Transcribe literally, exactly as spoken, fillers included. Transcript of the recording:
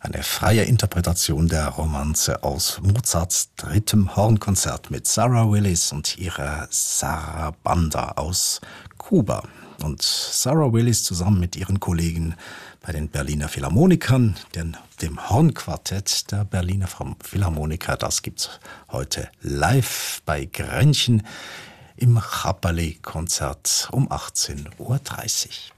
Eine freie Interpretation der Romanze aus Mozarts drittem Hornkonzert mit Sarah Willis und ihrer Sarabanda aus Kuba. Und Sarah Willis zusammen mit ihren Kollegen bei den Berliner Philharmonikern, den, dem Hornquartett der Berliner Philharmoniker, das gibt's heute live bei Grenchen im Chappali-Konzert um achtzehn Uhr dreißig.